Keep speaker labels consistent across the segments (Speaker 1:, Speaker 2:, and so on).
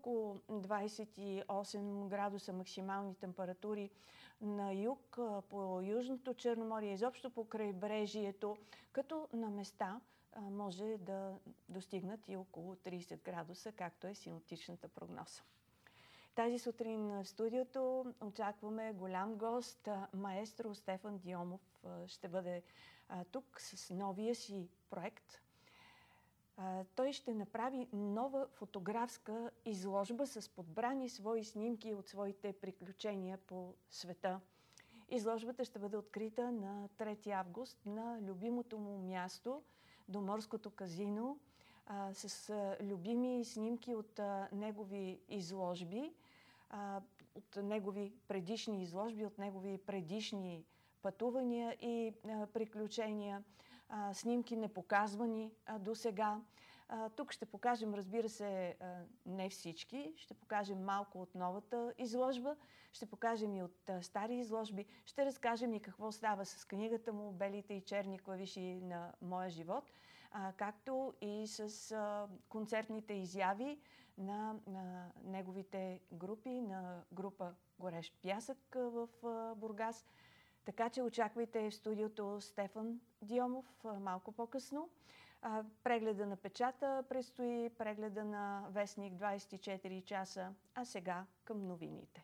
Speaker 1: около 28 градуса максимални температури на юг, по Южното Черноморие, изобщо по крайбрежието, като на места може да достигнат и около 30 градуса, както е синоптичната прогноза. Тази сутрин в студиото очакваме голям гост. Маестро Стефан Дионов ще бъде тук с новия си проект. Той ще направи нова фотографска изложба с подбрани свои снимки от своите приключения по света. Изложбата ще бъде открита на 3 август на любимото му място, до Морското казино, с любими снимки от негови изложби, от негови предишни изложби, от негови предишни пътувания и приключения, снимки непоказвани до сега. Тук ще покажем, разбира се, не всички, ще покажем малко от новата изложба, ще покажем и от стари изложби, ще разкажем и какво става с книгата му "Белите и черни клавиши на моя живот", както и с концертните изяви на неговите групи, на група "Горещ пясък" в Бургас. Така че очаквайте в студиото Стефан Дионов малко по-късно. Прегледа на печата предстои, прегледа на вестник 24 часа, а сега към новините.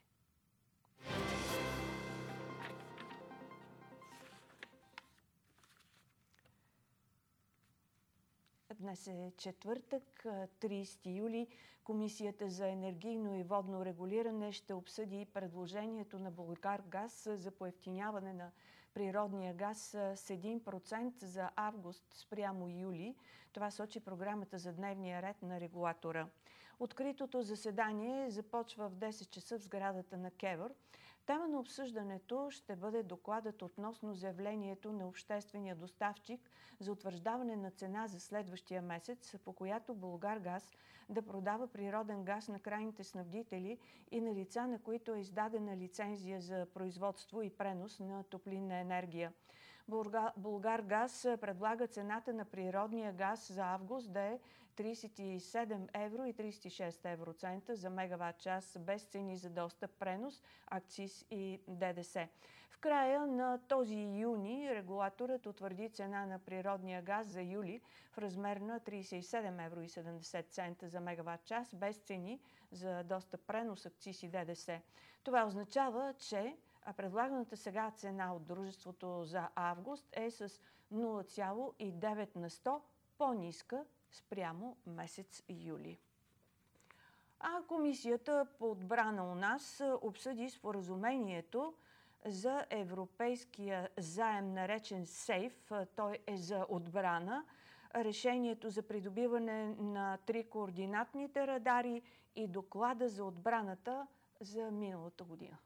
Speaker 1: Днес е четвъртък, 30 юли. Комисията за енергийно и водно регулиране ще обсъди предложението на Булгаргаз за поевтиняване на природния газ с 1% за август спрямо юли. Това сочи програмата за дневния ред на регулатора. Откритото заседание започва в 10 часа в сградата на КЕВР. Тема на обсъждането ще бъде докладът относно заявлението на обществения доставчик за утвърждаване на цена за следващия месец, по която Булгаргаз да продава природен газ на крайните снабдители и на лица, на които е издадена лицензия за производство и пренос на топлинна енергия. Булгаргаз предлага цената на природния газ за август да е 37 евро и 36 евроцента за мегаватт час, без цени за достъп, пренос, акциз и ДДС. В края на този юни регулаторът утвърди цена на природния газ за юли в размер на 37 евро и 70 цента за мегаватт час, без цени за достъп, пренос, акциз и ДДС. Това означава, че предлаганата сега цена от дружеството за август е с 0,9 на 100 по-ниска спрямо месец юли. А Комисията по отбрана у нас обсъди споразумението за европейския заем, наречен СЕЙФ. Той е за отбрана. Решението за придобиване на 3 координатните радари и доклада за отбраната за миналата година.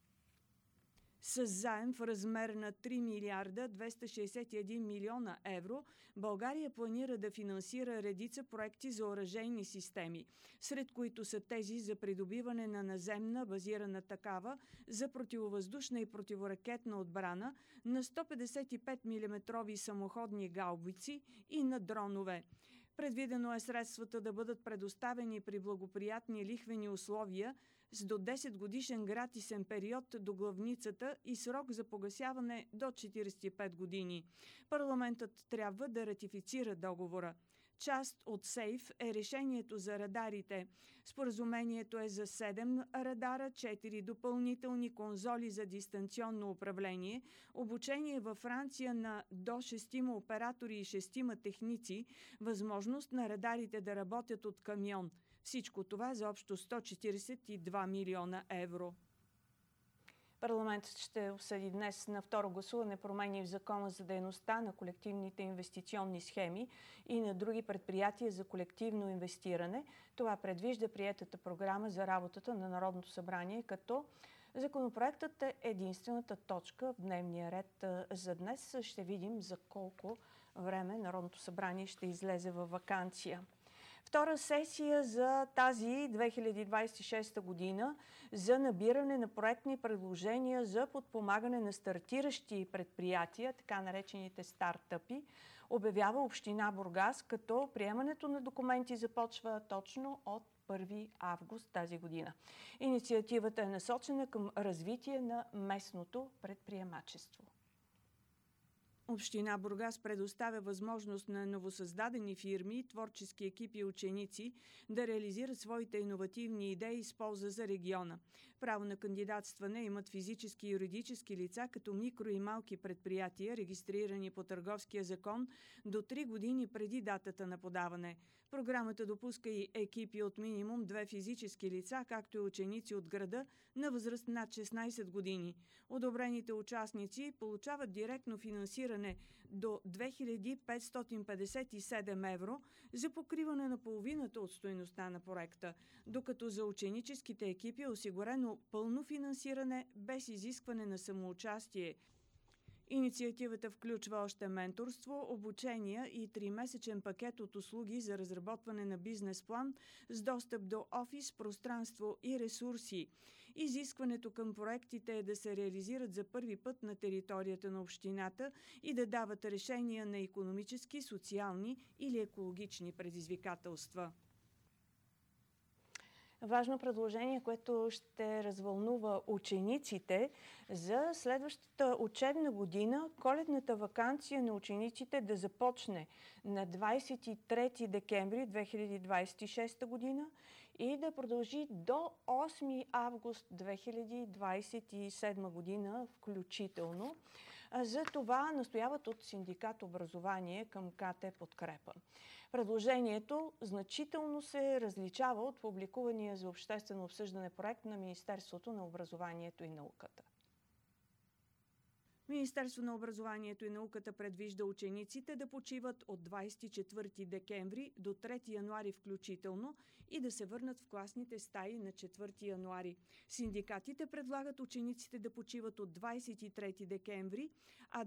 Speaker 1: С заем в размер на 3 милиарда 261 милиона евро, България планира да финансира редица проекти за оръжейни системи, сред които са тези за придобиване на наземна базирана такава за противовъздушна и противоракетна отбрана, на 155 мм самоходни гаубици и на дронове. Предвидено е средствата да бъдат предоставени при благоприятни лихвени условия с до 10 годишен гратисен период до главницата и срок за погасяване до 45 години. Парламентът трябва да ратифицира договора. Част от СЕЙФ е решението за радарите. Споразумението е за 7 радара, 4 допълнителни конзоли за дистанционно управление, обучение във Франция на до 6 оператори и 6 техници, възможност на радарите да работят от камион. Всичко това за общо 142 милиона евро. Парламентът ще обсъди днес на второ гласуване промени в Закона за дейността на колективните инвестиционни схеми и на други предприятия за колективно инвестиране. Това предвижда приетата програма за работата на Народното събрание, като законопроектът е единствената точка в дневния ред за днес. Ще видим за колко време Народното събрание ще излезе във ваканция. Втора сесия за тази 2026 година за набиране на проектни предложения за подпомагане на стартиращи предприятия, така наречените стартъпи, обявява община Бургас, като приемането на документи започва точно от 1 август тази година. Инициативата е насочена към развитие на местното предприемачество. Община Бургас предоставя възможност на новосъздадени фирми, творчески екипи и ученици да реализират своите иновативни идеи с полза за региона. Право на кандидатстване имат физически и юридически лица като микро и малки предприятия, регистрирани по Търговския закон до 3 години преди датата на подаване. Програмата допуска и екипи от минимум 2 физически лица, както и ученици от града на възраст над 16 години. Одобрените участници получават директно финансиране до 2557 евро за покриване на половината от стойността на проекта, докато за ученическите екипи е осигурено пълно финансиране без изискване на самоучастие. Инициативата включва още менторство, обучения и 3-месечен пакет от услуги за разработване на бизнес план с достъп до офис, пространство и ресурси. Изискването към проектите е да се реализират за първи път на територията на общината и да дават решения на икономически, социални или екологични предизвикателства. Важно предложение, което ще развълнува учениците за следващата учебна година. Коледната ваканция на учениците да започне на 23 декември 2026 година и да продължи до 8 август 2027 година включително. За това настояват от Синдикат образование към КТ Подкрепа. Предложението значително се различава от публикувания за обществено обсъждане проект на Министерството на образованието и науката. Министерството на образованието и науката предвижда учениците да почиват от 24 декември до 3 януари включително и да се върнат в класните стаи на 4 януари. Синдикатите предлагат учениците да почиват от 23 декември, а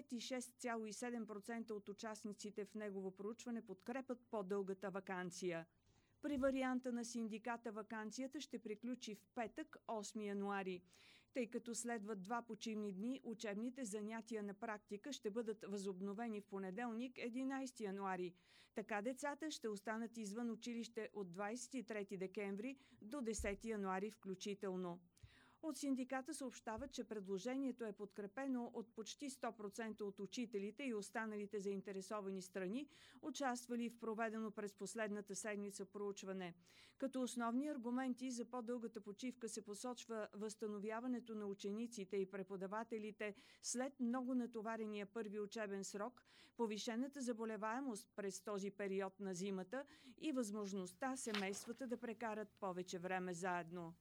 Speaker 1: 96,7% от участниците в негово проучване подкрепят по-дългата ваканция. При варианта на синдиката ваканцията ще приключи в петък, 8 януари. Тъй като следват 2 почивни дни, учебните занятия на практика ще бъдат възобновени в понеделник, 11 януари. Така децата ще останат извън училище от 23 декември до 10 януари включително. От синдиката съобщават, че предложението е подкрепено от почти 100% от учителите и останалите заинтересовани страни, участвали в проведено през последната седмица проучване. Като основни аргументи за по-дългата почивка се посочва възстановяването на учениците и преподавателите след много натоварения първи учебен срок, повишената заболеваемост през този период на зимата и възможността семействата да прекарат повече време заедно.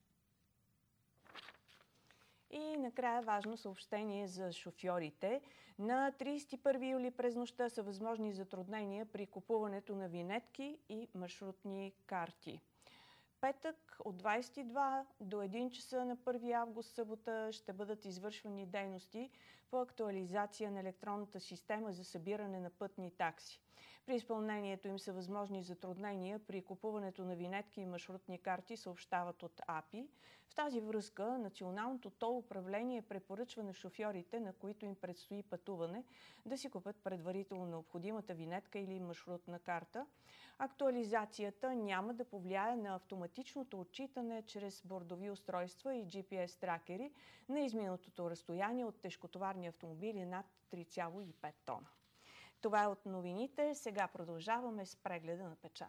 Speaker 1: И накрая важно съобщение за шофьорите. На 31 юли през нощта са възможни затруднения при купуването на винетки и маршрутни карти. Петък от 22 до 1 часа на 1 август събота ще бъдат извършвани дейности по актуализация на електронната система за събиране на пътни такси. При изпълнението им са възможни затруднения при купуването на винетки и маршрутни карти, съобщават от АПИ. В тази връзка Националното тол управление препоръчва на шофьорите, на които им предстои пътуване, да си купят предварително необходимата винетка или маршрутна карта. Актуализацията няма да повлияе на автоматичното отчитане чрез бордови устройства и GPS тракери на изминатото разстояние от тежкотоварни автомобили над 3,5 тона. Това е от новините. Сега продължаваме с прегледа на печат.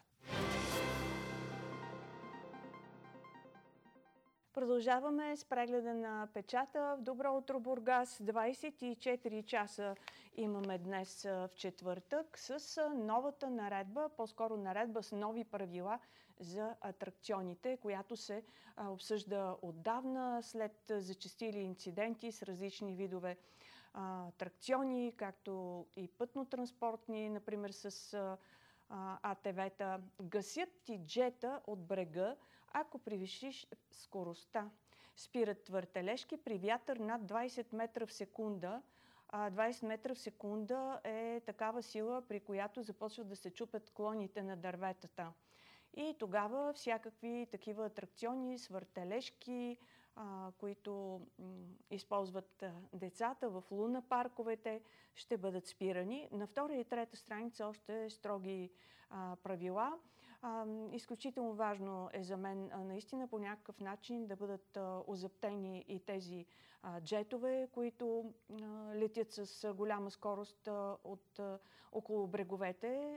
Speaker 1: Продължаваме с прегледа на печата. В Добро утро, Бургас! 24 часа имаме днес в четвъртък с новата наредба, по-скоро наредба с нови правила за атракционите, която се обсъжда отдавна след зачестили инциденти с различни видове атракциони, както и пътно-транспортни, например с АТВ-та. Гасят ти джета от брега, ако превишиш скоростта. Спират въртележки при вятър над 20 метра в секунда. 20 метра в секунда е такава сила, при която започват да се чупят клоните на дърветата. И тогава всякакви такива атракциони с въртележки, които използват децата в луна парковете, ще бъдат спирани. На втора и трета страница още строги правила. Изключително важно е за мен наистина по някакъв начин да бъдат озаптени и тези джетове, които летят с голяма скорост от около бреговете.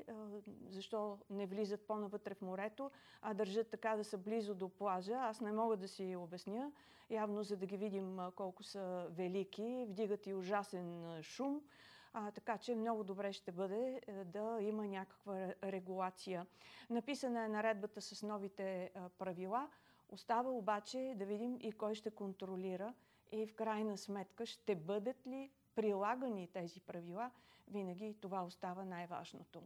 Speaker 1: Защо не влизат по-навътре в морето, а държат така да са близо до плажа? Аз не мога да си обясня. Явно, за да ги видим колко са велики, вдигат и ужасен шум. Така че много добре ще бъде да има някаква регулация. Написана е наредбата с новите правила. Остава обаче да видим и кой ще контролира и в крайна сметка ще бъдат ли прилагани тези правила. Винаги това остава най-важното.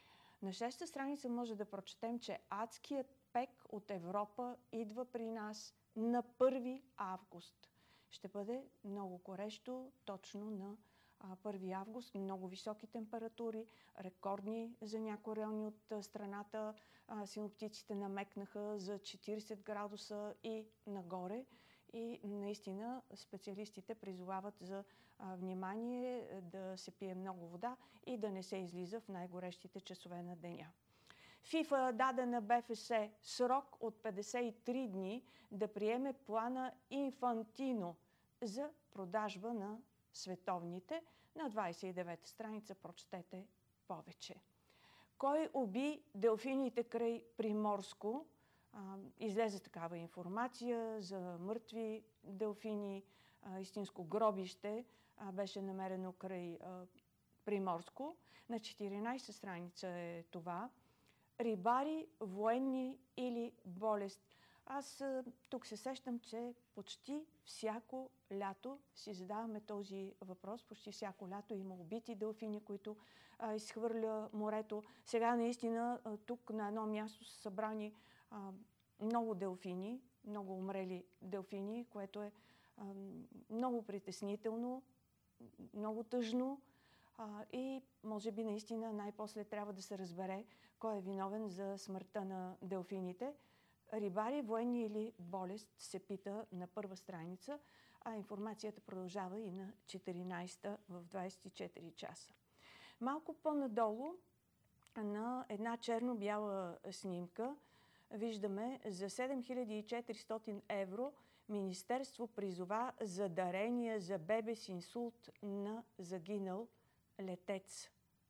Speaker 1: На 6-та страница може да прочетем, че адският пек от Европа идва при нас на 1 август. Ще бъде много горещо точно на 1 август, много високи температури, рекордни за някои райони от страната. Синоптиците намекнаха за 40 градуса и нагоре. И наистина специалистите призовават за внимание, да се пие много вода и да не се излиза в най-горещите часове на деня. ФИФА даде на БФС срок от 53 дни да приеме плана Инфантино за продажба на световните. На 29-та страница прочетете повече. Кой уби делфините край Приморско? Излезе такава информация за мъртви делфини. Истинско гробище беше намерено край Приморско. На 14-та страница е това. Рибари, военни или болест? Аз тук се сещам, че почти всяко лято си задаваме този въпрос. Почти всяко лято има убити делфини, които изхвърля морето. Сега наистина тук на едно място са събрани много делфини, много умрели делфини, което е много притеснително, много тъжно и може би наистина най-после трябва да се разбере кой е виновен за смъртта на делфините. Рибари, военни или болест, се пита на 1 страница, а информацията продължава и на 14-та в 24 часа. Малко по-надолу на една черно-бяла снимка виждаме за 7400 евро Министерство призова за дарения за бебе с инсулт на загинал летец.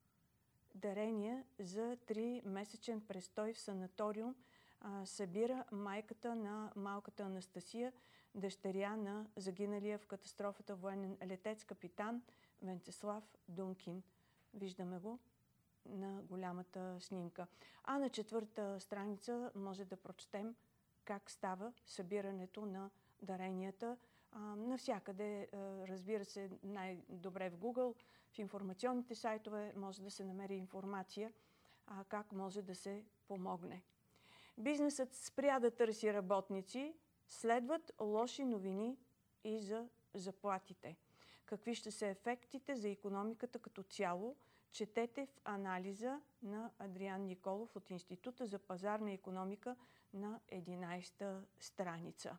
Speaker 1: Дарения за 3-месечен престой в санаториум събира майката на малката Анастасия, дъщеря на загиналия в катастрофата военен летец капитан Венцеслав Дункин. Виждаме го на голямата снимка. А на 4-та страница може да прочетем как става събирането на даренията. Навсякъде, разбира се, най-добре в Google, в информационните сайтове може да се намери информация как може да се помогне. Бизнесът спря да търси работници, следват лоши новини и за заплатите. Какви ще са ефектите за икономиката като цяло, четете в анализа на Адриан Николов от Института за пазарна икономика на 11-та страница.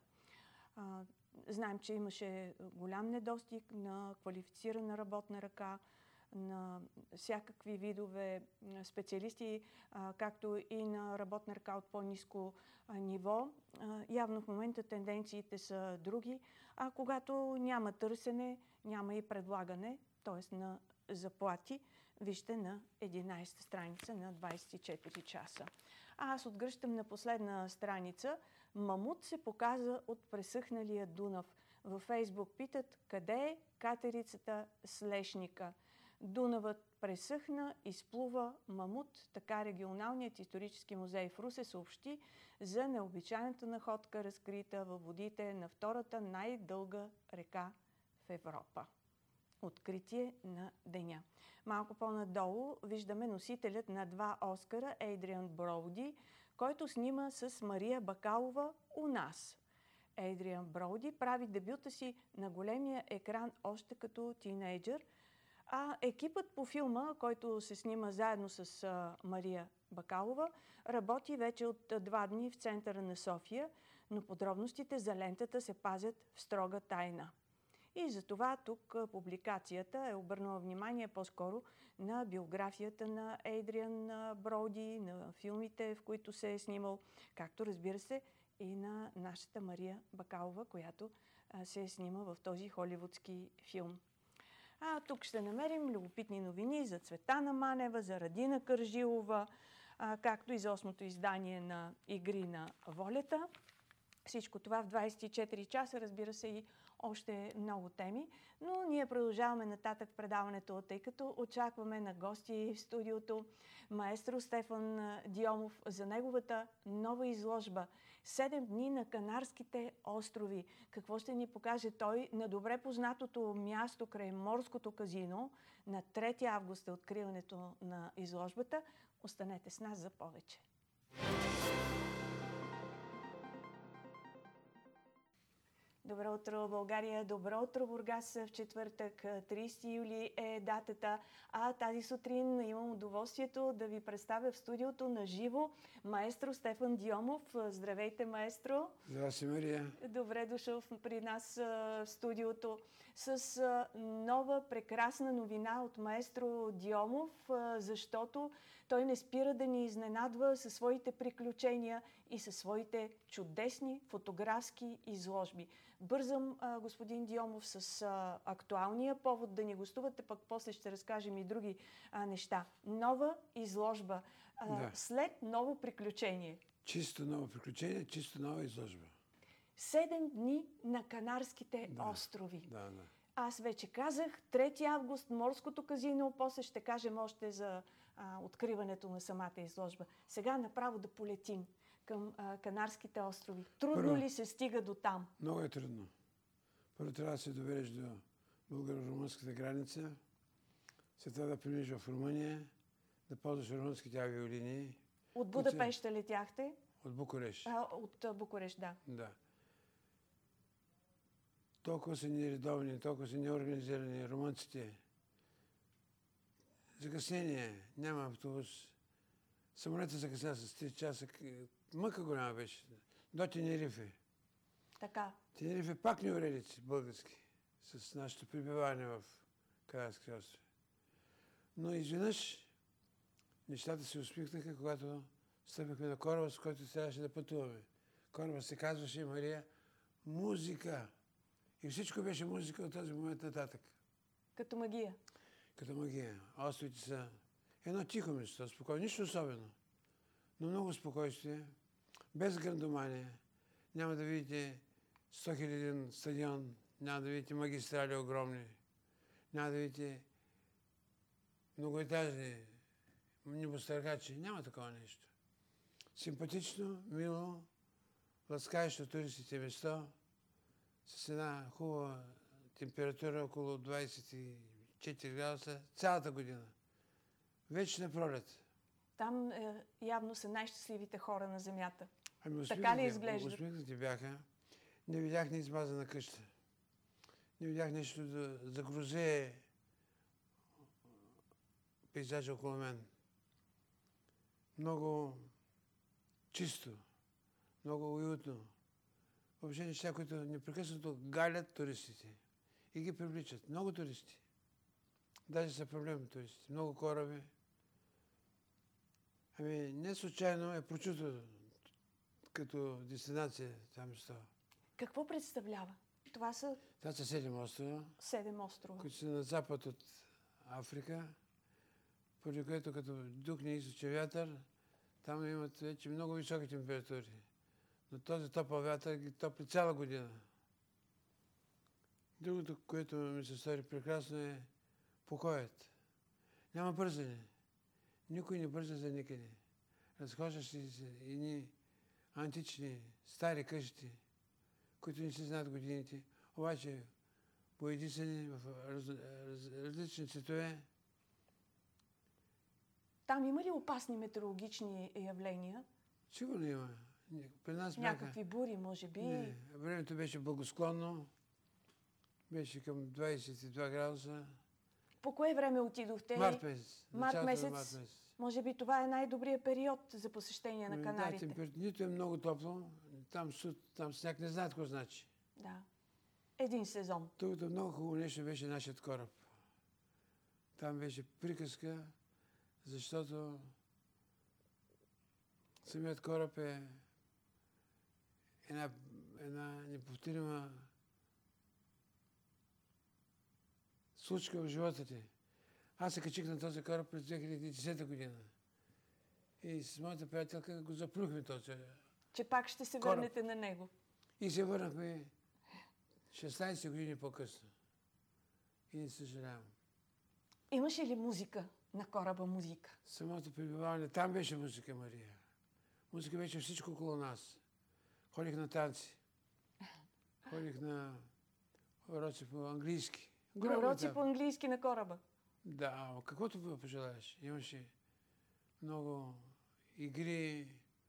Speaker 1: Знаем, че имаше голям недостиг на квалифицирана работна ръка, на всякакви видове специалисти, както и на работна ръка от по-ниско ниво. Явно в момента тенденциите са други, а когато няма търсене, няма и предлагане, т.е. на заплати, вижте на 11-та страница на 24 часа. Аз отгръщам на последна страница. Мамут се показа от пресъхналия Дунав. Във Фейсбук питат къде е катерицата с лешника. Дунавът пресъхна, изплува мамут. Така регионалният исторически музей в Русе съобщи за необичайната находка, разкрита във водите на втората най-дълга река в Европа. Откритие на деня. Малко по-надолу виждаме носителят на 2 Оскара Ейдриан Броуди, който снима с Мария Бакалова у нас. Ейдриан Броуди прави дебюта си на големия екран още като тинейджър, а екипът по филма, който се снима заедно с Мария Бакалова, работи вече от 2 дни в центъра на София, но подробностите за лентата се пазят в строга тайна. И затова тук публикацията е обърнала внимание по-скоро на биографията на Ейдриан Броуди, на филмите, в които се е снимал, както разбира се и на нашата Мария Бакалова, която се е снима в този холивудски филм. А тук ще намерим любопитни новини за Цветана Манева, за Радина Кържилова, както и за 8-то издание на Игри на волята. Всичко това в 24 часа, разбира се, и още много теми. Но ние продължаваме нататък предаването, тъй като очакваме на гости в студиото маестро Стефан Дионов за неговата нова изложба «7 дни на Канарските острови». Какво ще ни покаже той на добре познатото място край Морското казино? На 3 август е откриването на изложбата. Останете с нас за повече. Добро утро, България! Добро утро, Бургас! В четвъртък, 30 юли е датата, а тази сутрин имам удоволствието да ви представя в студиото на живо маестро Стефан Дионов. Здравейте, маестро!
Speaker 2: Здравейте, Мария!
Speaker 1: Добре дошъл при нас в студиото с нова прекрасна новина от маестро Дионов, защото той не спира да ни изненадва със своите приключения и със своите чудесни фотографски изложби. Бързам, господин Дионов, с актуалния повод да ни гостувате, пък после ще разкажем и други неща. Нова изложба, след ново приключение.
Speaker 2: Чисто ново приключение, чисто нова изложба.
Speaker 1: 7 дни на Канарските острови.
Speaker 2: Да.
Speaker 1: Аз вече казах, 3 август, Морското казино, после ще кажем още за откриването на самата изложба. Сега направо да полетим към Канарските острови. Трудно ли се стига до там?
Speaker 2: Много е трудно. Първо трябва да се довериш до българо-румънската граница, след това да преминеш в Румъния, да ползваш румънските авиолинии.
Speaker 1: От Будапеща летяхте?
Speaker 2: От Букурещ.
Speaker 1: От Букурещ, да.
Speaker 2: Да. Толкова са нередовни, толкова са неорганизирани румънците. Закъснение, няма автобус. Самолетът закъсня с 3 часа. Мъка голяма беше. До Тенерифе.
Speaker 1: Така.
Speaker 2: Тенерифе пак не уредици български с нашето пребиваване в Канарските острови. Но изведнъж нещата се усмихнаха, когато стъпихме на кораба, с който трябваше да пътуваме. Кораба се казваше, Мария, музика. И всичко беше музика от този момент нататък.
Speaker 1: Като магия.
Speaker 2: Като магия. Островите са едно тихо место, спокойно, нищо особено. Но много спокойствие, без грандомания. Няма да видите 100 000 стадион, няма да видите магистрали огромни, няма да видите многоетажни небостъргачи. Няма такова нещо. Симпатично, мило, ласкаещо туристите место, с една хубава температура около 24 градуса цялата година. Вечна пролет.
Speaker 1: Там явно са най-щастливите хора на земята.
Speaker 2: Така ли изглежда? Усмихнати бяха. Не видях ни измазана къща. Не видях нещо да загрозее пейзажа около мен. Много чисто, много уютно. Въобще неща, които непрекъснато галят туристите и ги привличат. Много туристи. Даже са проблемни туристи. Много кораби. Ами не случайно е прочуто като дестинация това место.
Speaker 1: Какво представлява? Това са
Speaker 2: 7 острова.
Speaker 1: 7 острова.
Speaker 2: Които са на запад от Африка, поради което като духне източен вятър, там имат вече много високи температури. Но този топъл вятър ги топли цяла година. Другото, което ми се стори прекрасно, е покоят. Няма бързане. Никой не бърза за никъде. Разхождаш се едни антични, стари къщи, които не се знаят годините, обаче боядисани в различни цветове.
Speaker 1: Там има ли опасни метеорологични явления?
Speaker 2: Сигурно има. При нас
Speaker 1: някакви бури, може би?
Speaker 2: Не, времето беше благосклонно. Беше към 22 градуса.
Speaker 1: По кое време отидохте?
Speaker 2: Март месец.
Speaker 1: Март месец. Може би това е най-добрият период за посещение на Канарите.
Speaker 2: Да, нито е много топло. Там сняг не знаят какво значи.
Speaker 1: Да. Един сезон.
Speaker 2: Другото много хубаво нещо беше нашият кораб. Там беше приказка, защото самият кораб е една неповторима случка в живота ти. Аз се качих на този кораб през 2010 година. И с моята приятелка го заплюхме този.
Speaker 1: Че пак ще се
Speaker 2: кораб.
Speaker 1: върнете на него.
Speaker 2: И се върнахме 16 години по-късно. И не съжалявам.
Speaker 1: Имаше ли музика на кораба музика?
Speaker 2: Самото пребиваване, там беше музика, Мария. Музика беше всичко около нас. Ходих на танци. Ходих на уроци по английски.
Speaker 1: Уроци по английски на кораба?
Speaker 2: Да, каквото пожелаеш. Имаше много игри.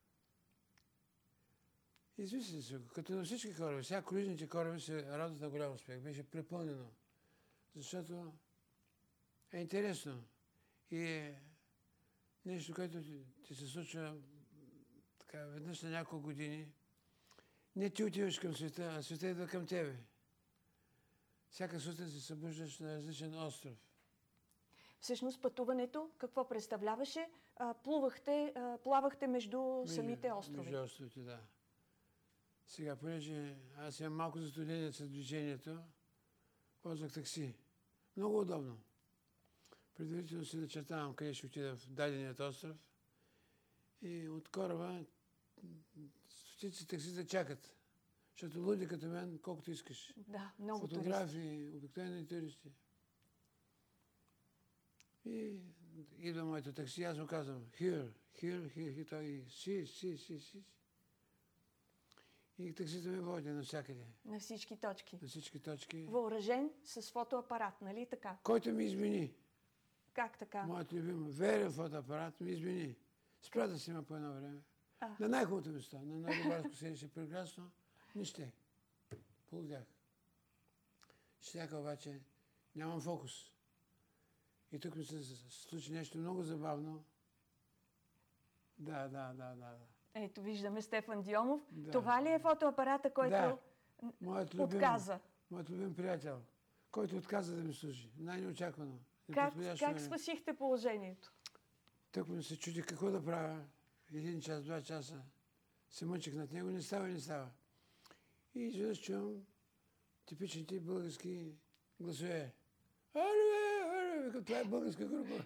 Speaker 2: Измисли се, като на всички кораби. Сега круизните кораби се радват на голям успех. Беше препълнено. Защото е интересно. И е нещо, което ти се случва така, веднъж на няколко години. Не ти отиваш към света, а света идва към тебе. Всяка сутрин се събуждаш на различен остров.
Speaker 1: Всъщност пътуването какво представляваше? Плавахте между самите острови.
Speaker 2: Между островите, да. Сега, понеже аз имам малко затруднение с движението, ползвах такси. Много удобно. Предварително си начертавам къде ще отида в даденият остров и от кораба стотици таксита чакат. Защото луди като мен, колкото искаш.
Speaker 1: Да, много
Speaker 2: фотографии, обикновени туристи. И идва моето такси, аз му казвам, here, той си. И таксито ме води навсякъде.
Speaker 1: На всички точки.
Speaker 2: На всички точки.
Speaker 1: Въоръжен с фотоапарат, нали така?
Speaker 2: Който ми измени.
Speaker 1: Как така?
Speaker 2: Моят любим верен фотоапарат ми измени. Спря да снима по едно време. На най-хубавото место, на Рибарско селище, прекрасно, не ще. Полудях. Щяка обаче, нямам фокус. И тук ми се случи нещо много забавно. Да.
Speaker 1: Ето, виждаме Стефан Дионов.
Speaker 2: Да.
Speaker 1: Това ли е фотоапарата, който отказа?
Speaker 2: Моят любим приятел, който отказа да ми служи. Най-неочаквано.
Speaker 1: Как спасихте положението?
Speaker 2: Тук ми се чудих какво да правя. 1 час, 2 часа се мъчих над него, не става. И изведнъж чувам типичните български гласове. Аре, това е българска група.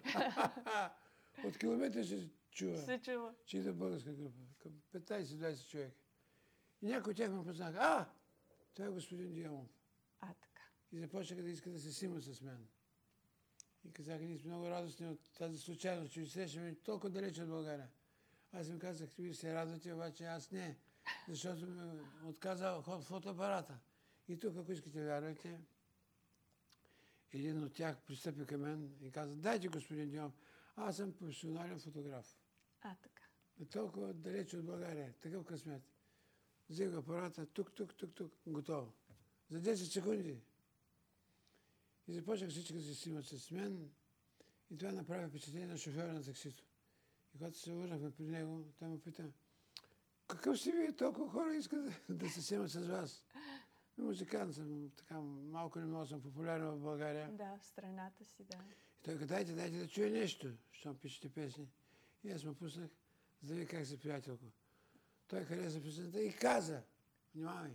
Speaker 2: От километри се чува. Че идва българска група. Към 15-20 човека. И някой от тях ме познаха. Това е господин Дионов.
Speaker 1: Така.
Speaker 2: И започнаха да искат да се снимат с мен. И казаха, ние сме много радостни от тази случайност, че срещаме толкова далеч от България. Аз им казах, вие се радвате, обаче аз не. Защото ми отказа фотоапарата. И тук, ако искате вярвайте, един от тях пристъпи към мен и каза, дайте, господин Дионов, аз съм професионален фотограф.
Speaker 1: Така.
Speaker 2: Толкова далеч от България, такъв късмет. Взех апарата, тук, готово. За 10 секунди. И започнах всички да се снимат с мен. И това направи впечатление на шофьора на таксито. И когато се върнахме при него, той ме пита, какъв си вие, толкова хора искат да се снимат с вас? Музикант съм, така малко не много съм популярен в България.
Speaker 1: Да, в страната си, да.
Speaker 2: И той каза, дайте да чуя нещо, щом пишете песни. И аз му пуснах, за да видя как се приятелко. Той хареса песента и каза, внимавай,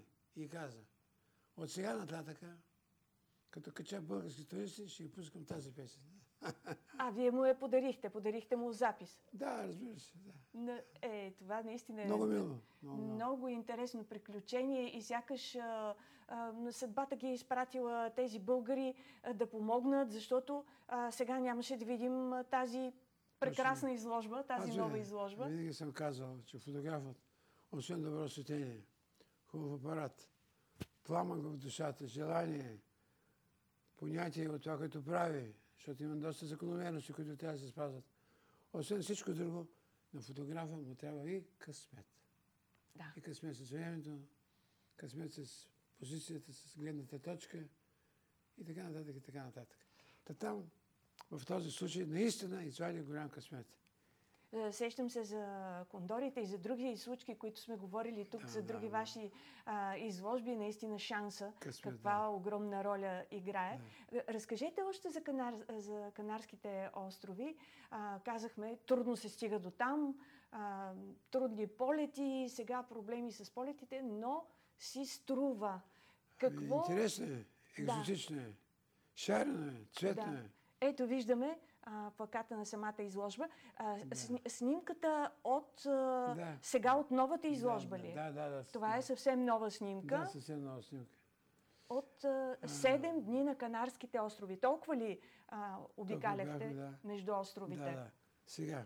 Speaker 2: от сега нататъка, като кача български туристи, ще ги пускам тази песен.
Speaker 1: Вие му я подарихте му запис.
Speaker 2: Да, разбира се, да.
Speaker 1: Това наистина е
Speaker 2: много мило.
Speaker 1: Много интересно приключение и сякаш съдбата ги е изпратила тези българи да помогнат, защото сега нямаше да видим тази прекрасна изложба, нова изложба.
Speaker 2: Винаги съм казал, че фотографът, освен добро светение, хубав апарат, пламък в душата, желание, понятие от това, което прави, защото има доста закономерности, които трябва да се спазват. Освен всичко друго, на фотографа му трябва и късмет.
Speaker 1: Да.
Speaker 2: И късмет с времето, късмет с позицията, с гледната точка и така нататък. Там, в този случай, наистина извади голям късмет.
Speaker 1: Сещам се за кондорите и за други случки, които сме говорили тук, за други ваши изложби. Наистина шанса, каква огромна роля играе. Разкажете още за Канарските острови. Казахме, трудно се стига до там, трудни полети, сега проблеми с полетите, но си струва. Какво...
Speaker 2: Интересно е, екзотично е, шарено е, цветно е.
Speaker 1: Ето виждаме плаката на самата изложба. Снимката от сега от новата изложба ли е?
Speaker 2: Да.
Speaker 1: Това е съвсем нова снимка.
Speaker 2: Да, съвсем нова снимка.
Speaker 1: От 7 дни на Канарските острови. Толкова ли обикаляхте между островите?
Speaker 2: Да. Сега,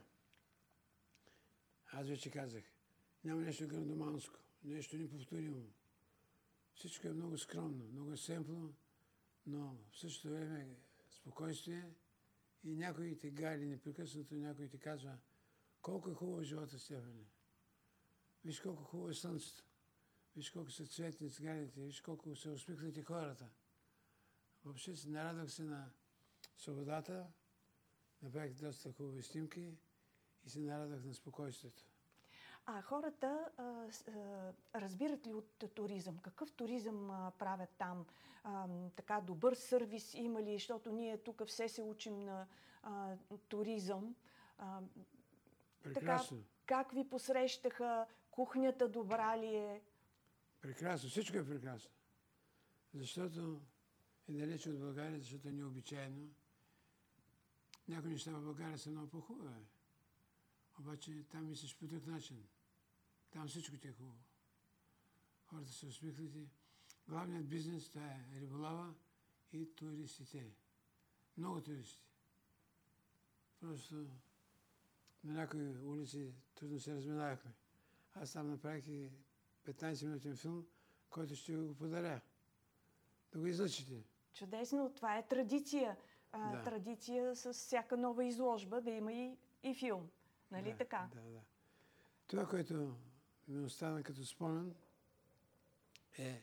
Speaker 2: аз вече казах, няма нещо грандоманско, нещо неповторимо. Всичко е много скромно, много семпло, но в същото време спокойствие и някой те гали непрекъснато, някой ти казва колко е хубаво живота, Стефане. Виж колко хубаво е слънцето. Виж колко са цветни циганите, виж колко са усмихнати хората. Въобще нарадвах се на свободата, направих доста хубави снимки и се нарадвах на спокойствието.
Speaker 1: А хората разбират ли от туризъм? Какъв туризъм правят там? Така добър сервис има ли? Защото ние тук все се учим на туризъм.
Speaker 2: Прекрасно.
Speaker 1: Така, как ви посрещаха? Кухнята добра ли е?
Speaker 2: Прекрасно. Всичко е прекрасно. Защото е далеч от България, защото е необичайно. Някои неща в България са много по-хубави. Обаче там мислиш по друг начин. Там всичко ти е хубаво. Хората са усмихнати. Главният бизнес това е риболова и туристите. Много туристи. Просто на някои улици трудно се разминавахме. Аз там направих и 15-минутен филм, който ще го подаря. Да го излъчите.
Speaker 1: Чудесно. Това е традиция. Традиция с всяка нова изложба да има и филм. Нали така?
Speaker 2: Да. Това, което ми остана като спомен, е,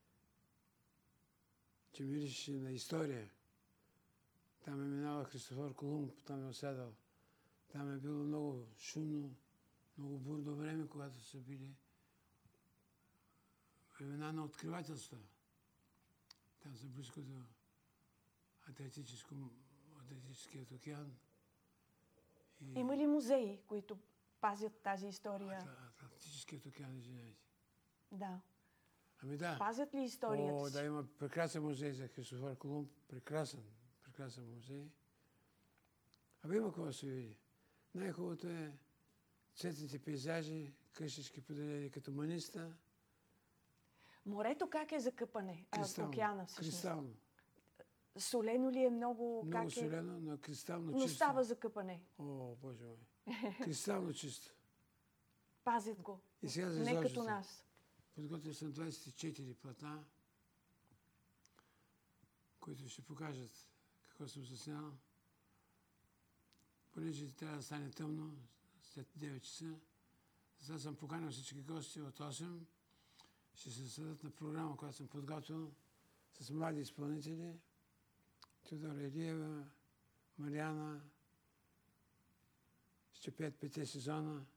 Speaker 2: че мирише на история. Там е минава Христофор Колумб, там е осядал. Там е било много шумно, много бурно време, когато са били времена на откривателства. Там са близко до Атлантическият океан.
Speaker 1: Има ли музеи, които пазят тази история?
Speaker 2: Атлантическият океан, извинявайте.
Speaker 1: Да.
Speaker 2: Ами да.
Speaker 1: Пазят ли историята си?
Speaker 2: Да, има прекрасен музей за Христофор Колумб. Прекрасен музей. Има какво да се види. Най-хубавото е цветните пейзажи, къщички поделени като маниста.
Speaker 1: Морето как е за къпане? Океана всъщност.
Speaker 2: Кристално.
Speaker 1: Солено ли е много?
Speaker 2: Много солено, но кристално чисто.
Speaker 1: Но става за къпане.
Speaker 2: О, Боже мой. Кристално чисто.
Speaker 1: Пазят го.
Speaker 2: И сега за
Speaker 1: не като нас.
Speaker 2: Подготвил съм 24 платна, които ще покажат какво съм заснял. Понеже трябва да стане тъмно, след 9 часа, затова съм поканил всички гости от 8. Ще се съдат на програма, която съм подготвил с млади изпълнители. Теодора Илиева, Мариана, ще пеят 5 сезона,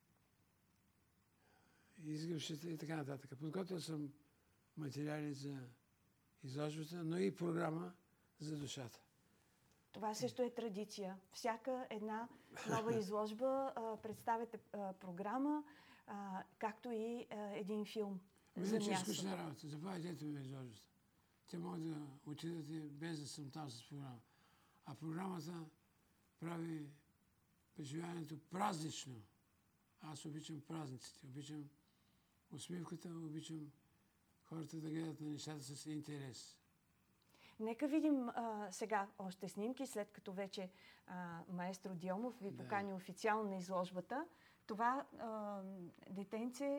Speaker 2: изгръвшите и така нататък. Подготвил съм материали за изложбата, но и програма за душата.
Speaker 1: Това също е традиция. Всяка една нова изложба представяте програма, както и един филм за място.
Speaker 2: Не, че е скучна работа. Заповядайте, ето ми изложбата. Те могат да отидат без да съм там с програма. А програмата прави преживяването празнично. Аз обичам празниците, обичам усмивката, обичам хората да гледат на нещата с интерес.
Speaker 1: Нека видим сега още снимки, след като вече маестро Дионов ви покани официално на изложбата. Това детенце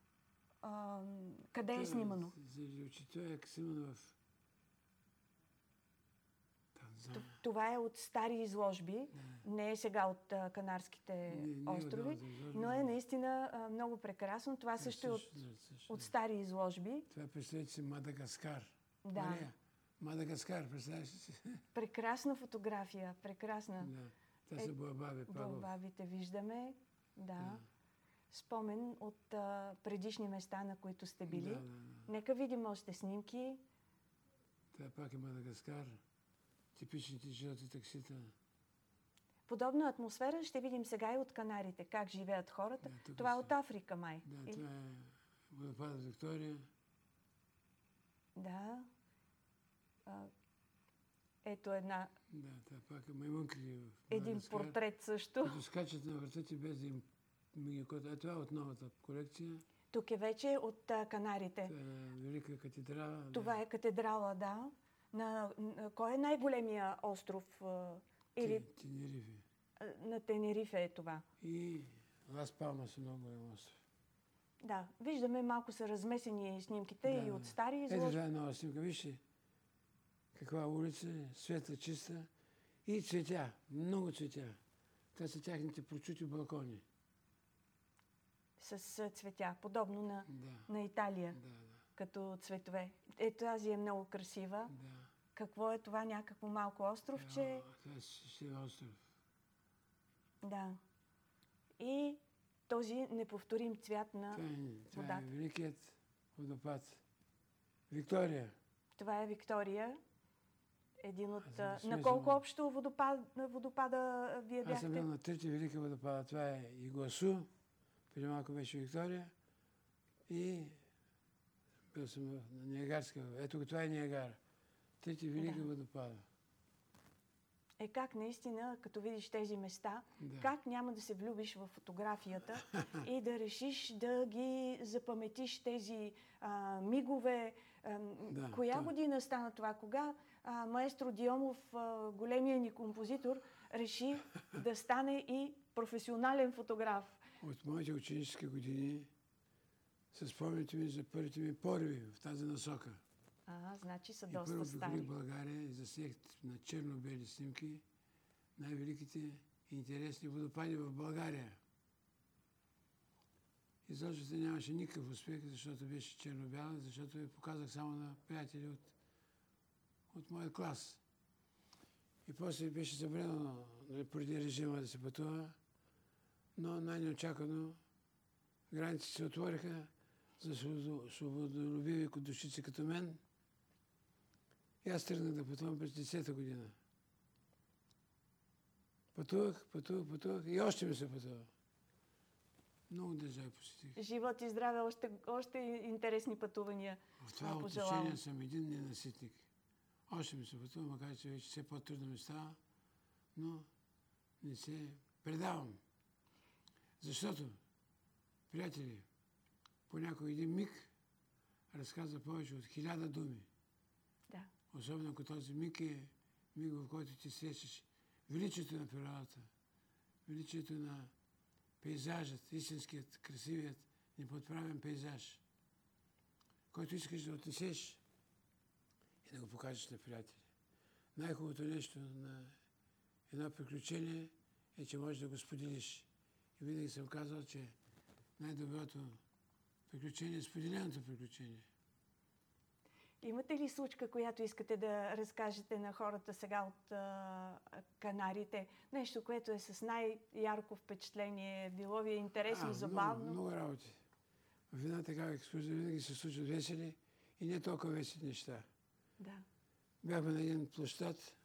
Speaker 1: къде е снимано?
Speaker 2: Заради очито е снимано в Танзания.
Speaker 1: Това е от стари изложби, не е сега от Канарските острови, но е наистина много прекрасно. Това също е от стари изложби.
Speaker 2: Това представете си Мадагаскар.
Speaker 1: Да.
Speaker 2: Мария, Мадагаскар, представяш си?
Speaker 1: Прекрасна фотография, прекрасна.
Speaker 2: Да. Това са боабаби, пагов.
Speaker 1: Боабабите виждаме. Да.
Speaker 2: Да.
Speaker 1: Спомен от предишни места, на които сте били.
Speaker 2: Да.
Speaker 1: Нека видим още снимки.
Speaker 2: Това пак е Мадагаскар. Типичните жълти таксита.
Speaker 1: Подобна атмосфера ще видим сега и от Канарите. Как живеят хората.
Speaker 2: Да,
Speaker 1: това е от Африка, май.
Speaker 2: Да, това е водопадът Виктория.
Speaker 1: Да. Ето една...
Speaker 2: Да, това пак е маймункри в
Speaker 1: Един
Speaker 2: Мадагаскар,
Speaker 1: портрет също.
Speaker 2: които скачат на вратите без да им миги код. А това е от новата колекция.
Speaker 1: Тук е вече от Канарите.
Speaker 2: Това е Велика катедрала.
Speaker 1: Това е катедрала, да. Кой е най-големия остров?
Speaker 2: Тенерифе.
Speaker 1: На Тенерифе е това.
Speaker 2: И Лас Палмас е много голям остров.
Speaker 1: Да, виждаме малко са размесени снимките и от стари
Speaker 2: Ето
Speaker 1: изложби.
Speaker 2: това е нова снимка. Вижте каква улица е, светла, чиста и цветя. Много цветя. Това са тяхните прочути балкони.
Speaker 1: С цветя, подобно на Италия,
Speaker 2: Да.
Speaker 1: като цветове. Ето тази е много красива.
Speaker 2: Да.
Speaker 1: Какво е това? Някакво малко островче?
Speaker 2: Това е Шестия остров.
Speaker 1: Да. И този неповторим цвят на
Speaker 2: Това
Speaker 1: водата.
Speaker 2: е великият водопад. Виктория.
Speaker 1: Това е Виктория. Един от...
Speaker 2: Аз
Speaker 1: На колко общо водопада вие
Speaker 2: Аз съм бил
Speaker 1: бяхте?
Speaker 2: на трети велики водопада. Това е Игуасу. Преди малко беше Виктория. И бил съм на Ниагарска. Ето това е Ниагара. Трети велики водопада.
Speaker 1: Как наистина, като видиш тези места,
Speaker 2: Да.
Speaker 1: как няма да се влюбиш в фотографията и да решиш да ги запаметиш тези мигове. Коя година стана това? Кога маестро Диомов, големия ни композитор, реши да стане и професионален фотограф?
Speaker 2: От моите ученически години се спомняте ми за първите ми пориви в тази насока.
Speaker 1: Значи са
Speaker 2: И
Speaker 1: доста
Speaker 2: първо
Speaker 1: стари.
Speaker 2: покорих България и заснех на черно-бели снимки най-великите и интересни водопади в България. Изложбата нямаше никакъв успех, защото беше черно-бяла, защото я показах само на приятели от моя клас. И после беше забранено преди режима да се пътува, но най-неочаквано границите се отвориха за свободолюбиви душици като мен. И аз тръгнах да пътувам през 10-та година. Пътувах и още ми се пътува. Много държави посетих.
Speaker 1: Живот и здраве, още интересни пътувания.
Speaker 2: В това отношение съм един ненаситник. Още ми се пътува, макар че вече все по-трудно ми става, но не се предавам. Защото, приятели, понякога един миг разказва повече от 1000 думи.
Speaker 1: Да.
Speaker 2: Особено ако този миг е миг, в който ти срещаш величието на природата, величието на пейзажът, истинският, красивият, неподправен пейзаж, който искаш да отнесеш и да го покажеш на приятели. Най-хубавото нещо на едно приключение е, че можеш да го споделиш. И винаги съм казал, че най-доброто приключение е споделеното приключение.
Speaker 1: Имате ли случка, която искате да разкажете на хората сега от Канарите? Нещо, което е с най-ярко впечатление, било ви е интересно, забавно?
Speaker 2: Много работи. В една такава екскурзия винаги се случват весели и не толкова весели неща.
Speaker 1: Да.
Speaker 2: Бяхме на един площад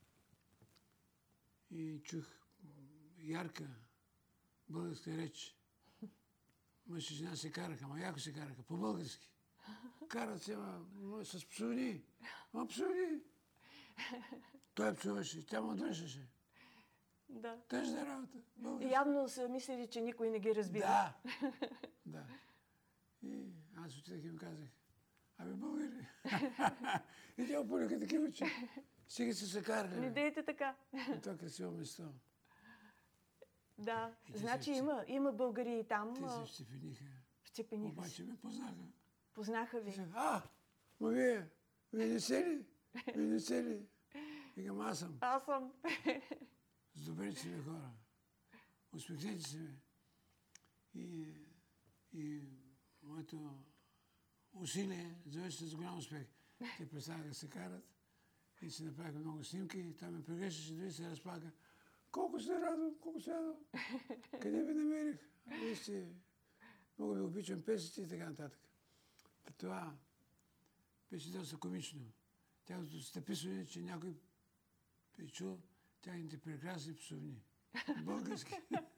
Speaker 2: и чух ярка българска реч. Мъж и жена се караха, ама яко се караха, по-български. Карат се, с псовни. Псовни. Той псуваше, тя му дръжеше.
Speaker 1: Да.
Speaker 2: Тъжна работа. Български.
Speaker 1: Явно са мислили, че никой не ги разбира.
Speaker 2: Да. И аз отидах и им казах, българи. И тя опълиха такива, че сега се карали.
Speaker 1: Не дейте така.
Speaker 2: И това красиво место.
Speaker 1: Да. Значи има българи и там.
Speaker 2: Те се вцепениха. Обаче ме познаха.
Speaker 1: Познаха ви.
Speaker 2: Вие не се ли? Вие не се ли? Викам, аз съм.
Speaker 1: Аз съм.
Speaker 2: С добрите си хора. Усмихнете се ми. И моето усилие завърши с голям успех. Те представяха да се карат и си направиха много снимки. Той ме прегрещаше, дори се разплака. Колко се радвам, колко се радвам. Къде ви намерих? Вие сте... Много ви обичам песните и така нататък. Това беше доста комично. Тяхното стъписване, че някой е чул тяхните прекрасни псовни. Български.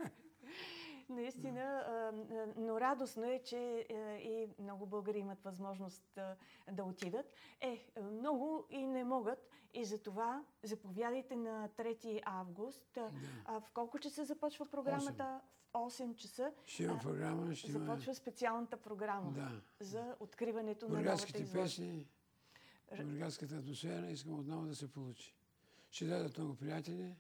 Speaker 1: Наистина, но радостно е, че и много българи имат възможност да отидат. Много и не могат. И затова заповядайте на 3 август. В колко часа започва програмата? В 8 часа.
Speaker 2: Ще има програма, ще има...
Speaker 1: Започва специалната програма за откриването на новата изложба.
Speaker 2: Бургаските песни, бургаската атмосфера искам отново да се получи. Ще дадат много приятели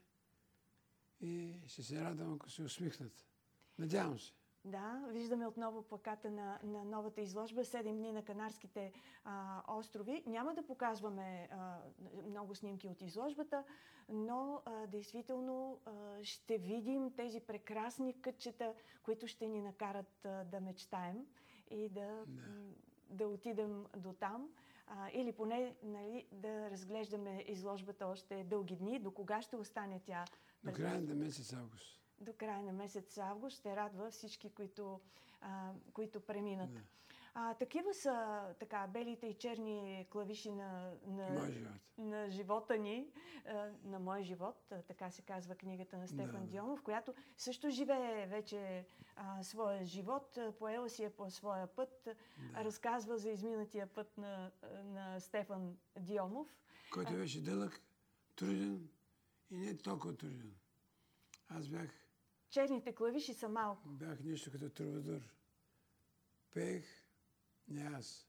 Speaker 2: и ще се радвам, ако се усмихнат. Надявам се.
Speaker 1: Да, виждаме отново плаката на новата изложба 7 дни на Канарските острови. Няма да показваме много снимки от изложбата, но действително ще видим тези прекрасни кътчета, които ще ни накарат да мечтаем и да отидем до там. Или поне да разглеждаме изложбата още дълги дни. До кога ще остане тя?
Speaker 2: До края на месец август.
Speaker 1: До края на месец август ще радва всички, които преминат. Такива са белите и черни клавиши на живота ни, на мой живот, така се казва книгата на Стефан Дионов, която също живее вече своя живот, поела си е по своя път, разказва за изминатия път на Стефан Дионов.
Speaker 2: Който беше дълъг, труден и не толкова труден. Аз бях...
Speaker 1: Черните клавиши са малко.
Speaker 2: Бях нещо като трубадур. Пеех, не аз,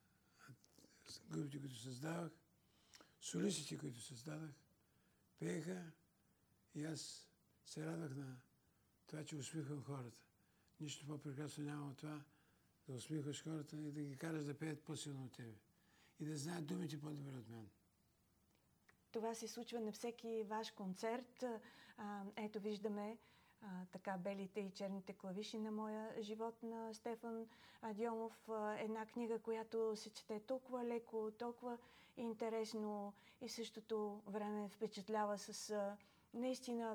Speaker 2: а групите, които създавах, солистите, които създадах, пееха и аз се радвах на това, че усмихвам хората. Нищо по-прекрасно няма от това, да усмихваш хората и да ги караш да пеят по-силно от тебе. И да знаят думите по-добре от мен.
Speaker 1: Това се случва на всеки ваш концерт. Ето виждаме така белите и черните клавиши на моя живот на Стефан Дионов. Една книга, която се чете толкова леко, толкова интересно и в същото време впечатлява с наистина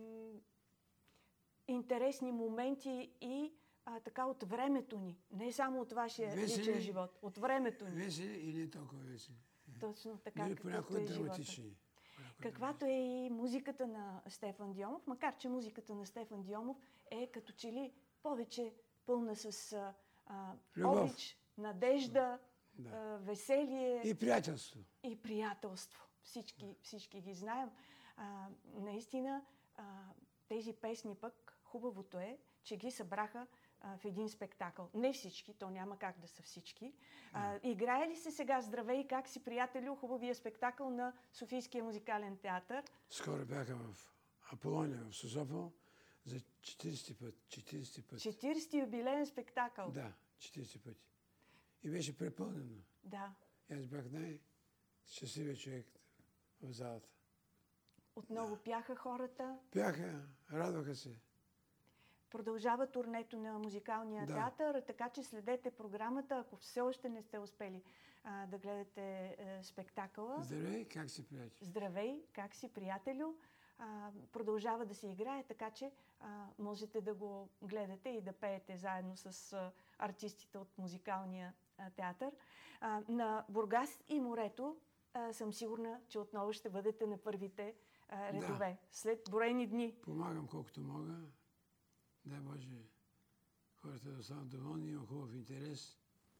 Speaker 1: интересни моменти и така от времето ни. Не само от вашия личен живот, от времето ни.
Speaker 2: Весели и не толкова весели.
Speaker 1: Точно така,
Speaker 2: каквото
Speaker 1: какъвто е живота. Каквато е и музиката на Стефан Дионов, макар че музиката на Стефан Дионов е като че ли повече пълна с обич, надежда, веселие.
Speaker 2: И приятелство.
Speaker 1: И приятелство. Всички ги знаем. Наистина, тези песни пък, хубавото е, че ги събраха в един спектакъл. Не всички, то няма как да са всички. Играе ли се сега "Здравей, как си, приятелю", хубавия спектакъл на Софийския музикален театър?
Speaker 2: Скоро бяха в Аполония, в Созопол, за 40 път.
Speaker 1: 40 юбилеен спектакъл.
Speaker 2: Да, 40 пъти. И беше препълнено.
Speaker 1: Да.
Speaker 2: И аз бях най-щастливият човек в залата.
Speaker 1: Отново пяха хората.
Speaker 2: Пяха, радваха се.
Speaker 1: Продължава турнето на музикалния театър, така че следете програмата, ако все още не сте успели да гледате спектакъла.
Speaker 2: Здравей, как си, приятелю?
Speaker 1: Здравей, как си, приятелю? Продължава да се играе, така че можете да го гледате и да пеете заедно с артистите от музикалния театър. На Бургас и морето съм сигурна, че отново ще бъдете на първите редове. След броени дни.
Speaker 2: Помагам колкото мога. Дай Боже, хората да останат доволни, има хубав интерес.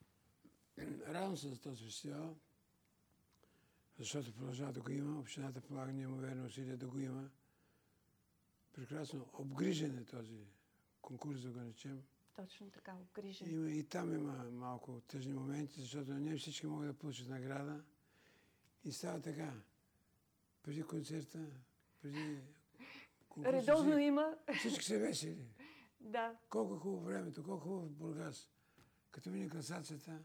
Speaker 2: Радвам се за този фестивал, защото продължава да го има. Общината полага неимоверни усилия да го има. Прекрасно обгрижен е този конкурс, да го наречем.
Speaker 1: Точно така, обгрижен.
Speaker 2: И там има малко тъжни моменти, защото не всички могат да получат награда. И става така. Преди концерта, преди конкурса.
Speaker 1: Редовно има.
Speaker 2: Всички са весели.
Speaker 1: Да.
Speaker 2: Колко хубаво времето, колко хубаво в Бургас. Като мине класацията,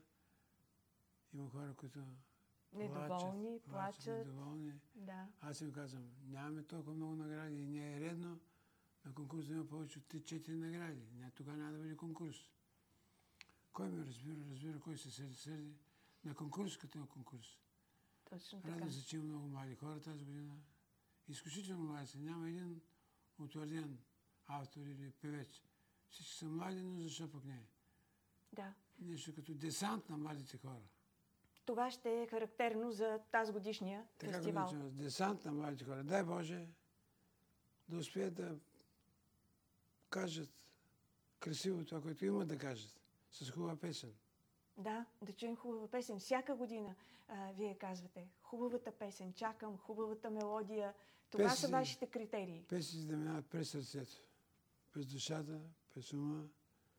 Speaker 2: има хора, които
Speaker 1: недоволни, плачат.
Speaker 2: Недоволни.
Speaker 1: Да.
Speaker 2: Аз им казвам, нямаме толкова много награди и не е редно на конкурс да има повече от 3-4 награди. Тогава няма да бъде конкурс. Кой ме разбира, кой се сърди. На конкурс като е конкурс.
Speaker 1: Точно така.
Speaker 2: Радвам се, че има много млади хора тази година. Изключително млади са. Няма един утвърден автор или певец. Всички са млади, но защо пък не?
Speaker 1: Да.
Speaker 2: Нещо като десант на младите хора.
Speaker 1: Това ще е характерно за тази годишния фестивал.
Speaker 2: Така го наричаме, десант на младите хора. Дай Боже да успеят да кажат красиво това, което имат да кажат, с хубава песен.
Speaker 1: Да, да чуем хубава песен. Всяка година вие казвате хубавата песен, чакам хубавата мелодия. Това са вашите критерии.
Speaker 2: Песните да минават през сърцето, през душата, през ума.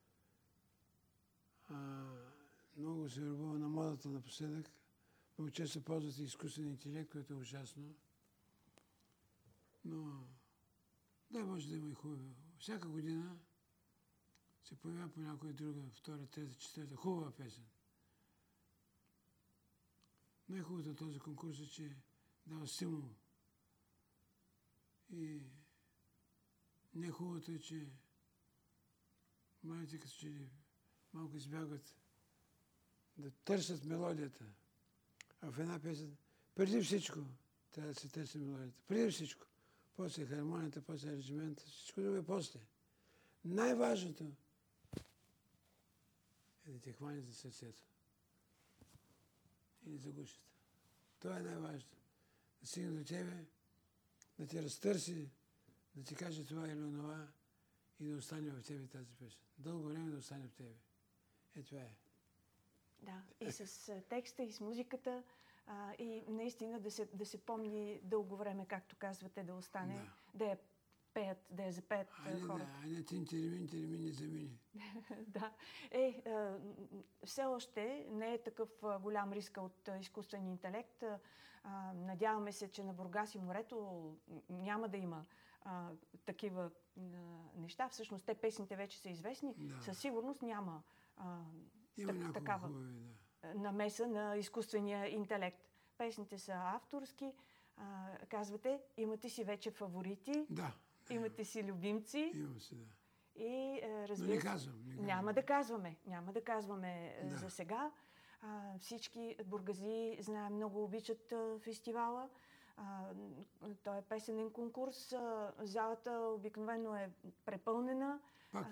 Speaker 2: Много се ръбува на модата напоследък. Много често ползват и изкуствен интелект, което е ужасно. Но дай Боже да има и хубаво. Всяка година се появява по някоя друга, втора, трета, четвърта, хубава песен. Най-хубавото от този конкурс е, че дава стимул. И най-хубавото е, че младите като че ли малко избягват да търсят мелодията. А в една песен, преди всичко, трябва да се търси мелодията. Преди всичко. После хармонията, после аранжимента, всичко друго е после. Най-важното е да те хване за сърцето. И за гушата. Това е най-важното. Да стигне до тебе, да те разтърси, да ти каже това или онова и да остане в тебе тази песен. Дълго време да остане в тебе. Това е.
Speaker 1: Да, и с текста, и с музиката, и наистина да се помни дълго време, както казвате, да остане, да я пеят, да я запеят хората.
Speaker 2: А не тин-тиримин не замини.
Speaker 1: Да. Все още не е такъв голям риск от изкуствен интелект. Надяваме се, че на Бургас и морето няма да има такива неща. Всъщност, те песните вече са известни.
Speaker 2: Да.
Speaker 1: Със сигурност няма такава
Speaker 2: хубави,
Speaker 1: намеса на изкуствения интелект. Песните са авторски. Казвате, имате си вече фаворити.
Speaker 2: Да.
Speaker 1: Имате си любимци.
Speaker 2: Имам си, да.
Speaker 1: И разбира
Speaker 2: но не казвам.
Speaker 1: Няма да казваме за сега. Всички бургази, знаем, много обичат фестивала. Той е песенен конкурс. Залата обикновено е препълнена.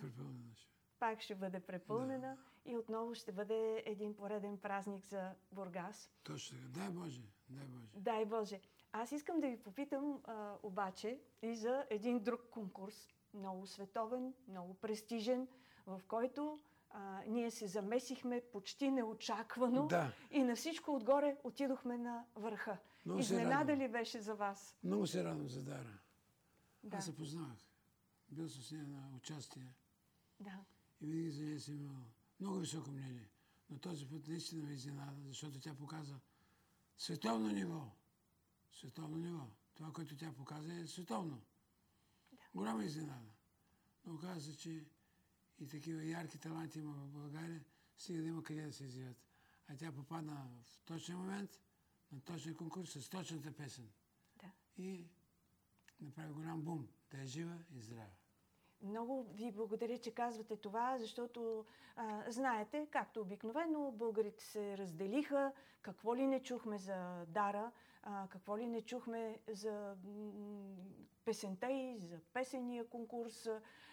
Speaker 1: Пак ще бъде препълнена. Да. И отново ще бъде един пореден празник за Бургас.
Speaker 2: Точно така. Дай Боже.
Speaker 1: Дай Боже. Аз искам да ви попитам обаче и за един друг конкурс. Много световен, много престижен, в който ние се замесихме почти неочаквано и на всичко отгоре отидохме на върха. Изненада ли беше за вас?
Speaker 2: Много се радвам за Дара.
Speaker 1: Да.
Speaker 2: Аз се познавах. Бил с нея на участие.
Speaker 1: Да.
Speaker 2: И винаги за нея съм имал много високо мнение. Но този път наистина ме изненада, защото тя показа световно ниво. Световно ниво. Това, което тя показа, е световно.
Speaker 1: Да.
Speaker 2: Голяма изненада. Но оказа се, че и такива ярки таланти има в България, стига да има къде да се изявят. А тя попадна в точния момент, на точния конкурс, с точната песен.
Speaker 1: Да.
Speaker 2: И направи голям бум. Да е жива и здрава.
Speaker 1: Много ви благодаря, че казвате това, защото знаете, както обикновено, българите се разделиха. Какво ли не чухме за Дара, какво ли не чухме за песента и за песения конкурс.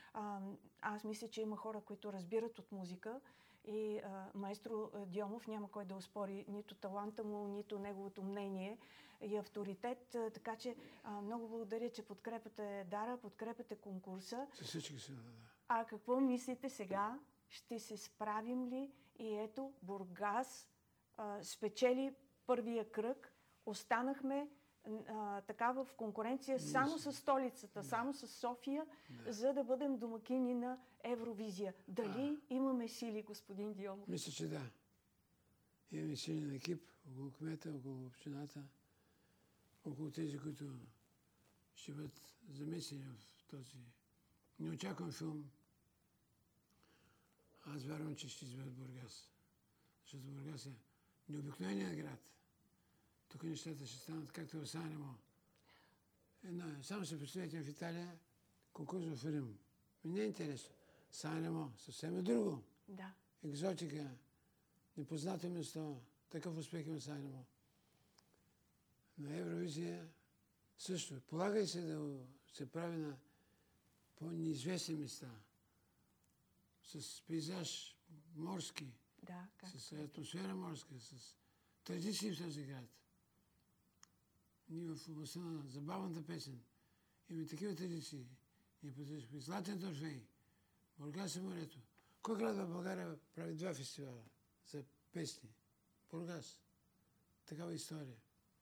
Speaker 1: Аз мисля, че има хора, които разбират от музика и маестро Дьомов няма кой да оспори нито таланта му, нито неговото мнение и авторитет. Така че много благодаря, че подкрепяте Дара, подкрепяте конкурса.
Speaker 2: Със всички си, да.
Speaker 1: А какво мислите сега? Ще се справим ли? И ето, Бургас спечели първия кръг. Останахме така в конкуренция само с столицата, само с София, за да бъдем домакини на Евровизия. Дали имаме сили, господин Дьомов?
Speaker 2: Мисля, че да. Имаме силен екип около кмета, около общината, около тези, които ще бъдат замесени в този неочакван филм. Аз вярвам, че ще изберат Бургас. Защото Бургас е необикновеният град. Тук нещата ще станат както в Санремо. Само се представете в Италия конкурс в Рим. Не е интересно. Санремо съвсем е друго.
Speaker 1: Да.
Speaker 2: Екзотика, непознато место. Такъв успех има Санремо. На Евровизия също. Полагай се да се прави на по-неизвестни места, с пейзаж морски,
Speaker 1: Да,
Speaker 2: с атмосфера морска, с традиции в този град. Ние в областта на забавната песен имаме такива традиции. Ние поддържахме Златен Торфей, Бургас и морето. Кой град в България прави 2 фестивала за песни? Бургас. Такава история.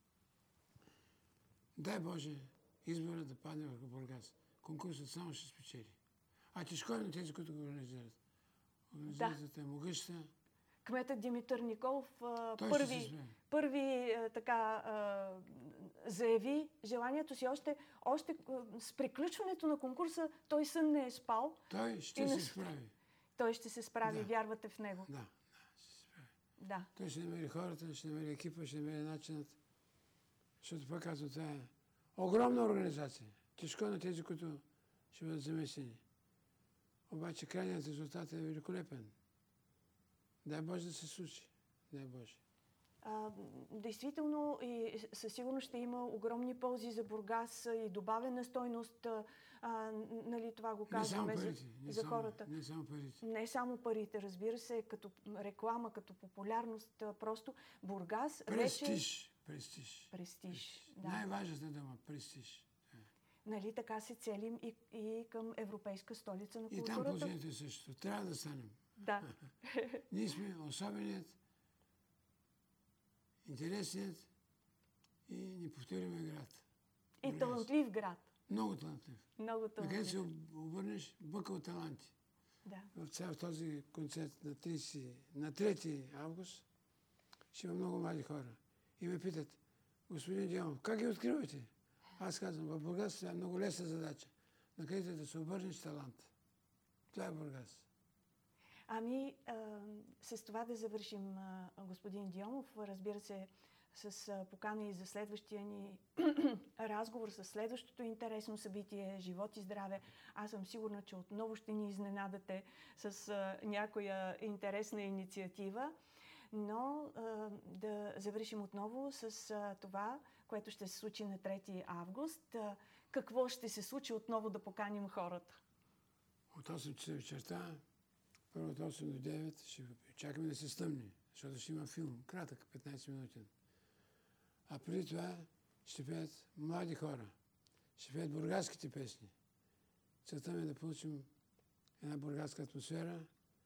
Speaker 2: Дай Боже, избора да падне върху Бургас. Конкурсът само ще спечели. А тежко е на тези, които го организират. Организацията е могъща.
Speaker 1: Кметът Димитър Николов
Speaker 2: първи
Speaker 1: заяви желанието си още с приключването на конкурса. Той сън не е спал.
Speaker 2: Той ще се справи.
Speaker 1: Той ще се справи,
Speaker 2: да.
Speaker 1: Вярвате в него.
Speaker 2: Да, ще се справи.
Speaker 1: Да.
Speaker 2: Той ще намери хората, ще намери екипа, ще намери начинът. Защото пак казвам, това е огромна организация. Тежко на тези, които ще бъдат замесени. Обаче крайният резултат е великолепен. Дай Боже да се случи. Дай Боже.
Speaker 1: Действително и със сигурност ще има огромни ползи за Бургас и добавена стойност. Нали, това го казваме за хората.
Speaker 2: Не само парите.
Speaker 1: Не само парите, разбира се, като реклама, като популярност. Просто Бургас
Speaker 2: Престиж.
Speaker 1: Престиж. Да.
Speaker 2: Най-важната дума – престиж.
Speaker 1: Нали, така се целим и към Европейска столица на културата.
Speaker 2: И там положението е също. Трябва да станем.
Speaker 1: Да.
Speaker 2: Ние сме особеният, интересният и неповторимия град.
Speaker 1: И талантлив град.
Speaker 2: Много талантлив.
Speaker 1: Много талантлив.
Speaker 2: Накъде се обърнеш, бъка от таланти.
Speaker 1: Да.
Speaker 2: В този концерт на 3 август ще има много млади хора. И ме питат: господин Дионов, как ги откривате? Аз казвам, в Бургас това е много лесна задача. Накъдето да се обърнеш талант. Това е Бургас.
Speaker 1: С това да завършим, господин Дионов. Разбира се, с покана и за следващия ни разговор, с следващото интересно събитие «Живот и здраве». Аз съм сигурна, че отново ще ни изненадате с някоя интересна инициатива. Но да завършим отново с това, което ще се случи на 3 август. Какво ще се случи отново да поканим хората?
Speaker 2: От 8 часа вечерта, първо от 8 до 9, ще чакаме да се стъмни, защото ще има филм, кратък, 15 минутен. А преди това ще пеят млади хора, ще пеят бургаските песни. Целта ми е да получим една бургаска атмосфера,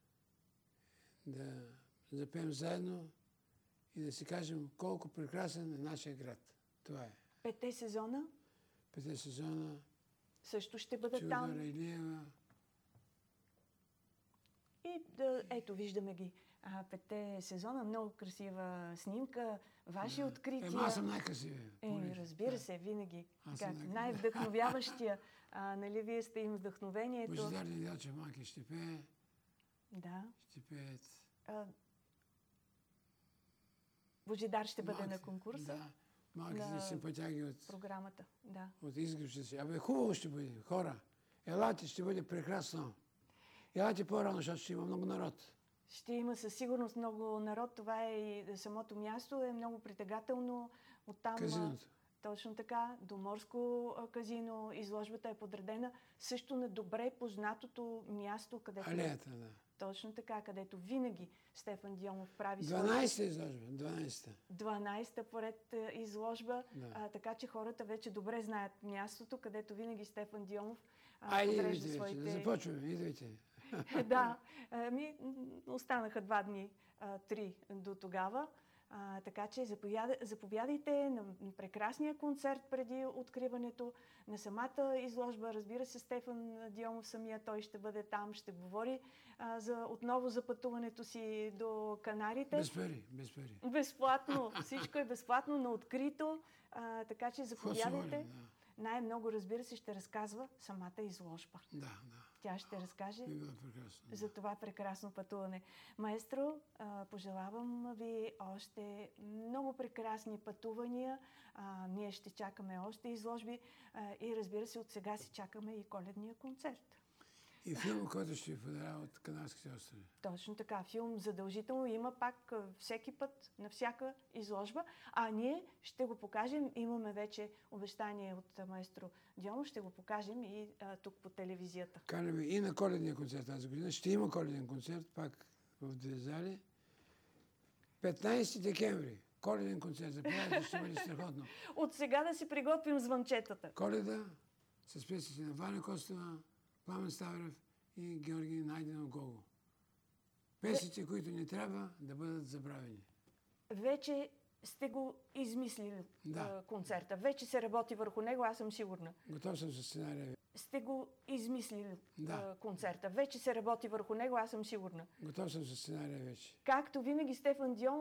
Speaker 2: да запеем заедно и да си кажем колко прекрасен е нашия град. Това е.
Speaker 1: 5 сезона?
Speaker 2: 5 сезона.
Speaker 1: Също ще бъдат там.
Speaker 2: Чудора Илиева.
Speaker 1: И ето, виждаме ги. 5 сезона, много красива снимка. Ваши открития.
Speaker 2: Аз съм най-красивия.
Speaker 1: Разбира се, винаги. Най-вдъхновяващия. Нали, вие сте им вдъхновението.
Speaker 2: Божидар Недялчев Маки ще пее.
Speaker 1: Да.
Speaker 2: Ще пеят.
Speaker 1: Божидар ще бъде на конкурса.
Speaker 2: Да. Малките симпатяги от
Speaker 1: програмата. Да.
Speaker 2: От изгревче си. Хубаво ще бъде, хора. Елате, ще бъде прекрасно. Елате по-рано, защото ще има много народ.
Speaker 1: Ще има със сигурност много народ. Това е и самото място е много притегателно. Оттам,
Speaker 2: казиното.
Speaker 1: Точно така, до морско казино. Изложбата е подредена също на добре познатото място, където...
Speaker 2: Алеята, да.
Speaker 1: Точно така, където винаги Стефан Дионов прави
Speaker 2: 12-та изложба, 12-та.
Speaker 1: 12-та поред изложба,
Speaker 2: да.
Speaker 1: Така че хората вече добре знаят мястото, където винаги Стефан Дионов
Speaker 2: подрежда своите... Да започваме, идвайте.
Speaker 1: Да, останаха 2 дни, 3 до тогава. Така че заповядайте на прекрасния концерт преди откриването, на самата изложба. Разбира се, Стефан Дионов самия, той ще бъде там, ще говори отново за пътуването си до Канарите.
Speaker 2: Без пари.
Speaker 1: Безплатно. Всичко е безплатно, на открито. Така че заповядайте. Най-много, разбира се, ще разказва самата изложба.
Speaker 2: Да.
Speaker 1: Тя ще разкаже за това прекрасно пътуване. Маестро, пожелавам ви още много прекрасни пътувания. Ние ще чакаме още изложби и, разбира се, от сега си чакаме и коледния концерт.
Speaker 2: И филм, който ще ви подаря от Канарските острови.
Speaker 1: Точно така. Филм задължително има пак всеки път, на всяка изложба. А ние ще го покажем. Имаме вече обещание от маестро Дионо. Ще го покажем и тук по телевизията.
Speaker 2: Канаме и на коледния концерт тази година. Ще има коледен концерт, пак в две зали. 15 декември. Коледен концерт. Заповядайте, ще бъде страхотно.
Speaker 1: От сега да си приготвим звънчетата.
Speaker 2: Коледа с песните на Ваня Костова, Пламен Ставрев и Георги Найденов Гого. Песните, които не трябва да бъдат забравени.
Speaker 1: Вече сте го измислили
Speaker 2: Да.
Speaker 1: концерта. Вече се работи върху него, аз съм сигурна.
Speaker 2: Готов съм с сценария.
Speaker 1: Сте го измислили
Speaker 2: Да.
Speaker 1: концерта. Вече се работи върху него, аз съм сигурна.
Speaker 2: Готов съм с сценария вече.
Speaker 1: Както винаги, Стефан Дион